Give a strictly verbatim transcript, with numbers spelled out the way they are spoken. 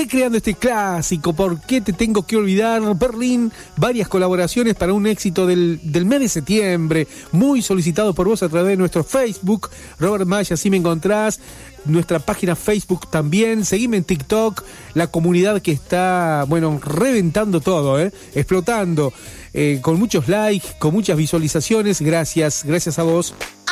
recreando este clásico, ¿por qué te tengo que olvidar? Berlín, varias colaboraciones para un éxito del, del mes de septiembre, muy solicitado por vos a través de nuestro Facebook, Robert Maya, así me encontrás, nuestra página Facebook también, seguime en TikTok, la comunidad que está, bueno, reventando todo, ¿eh? explotando, eh, con muchos likes, con muchas visualizaciones, gracias, gracias a vos.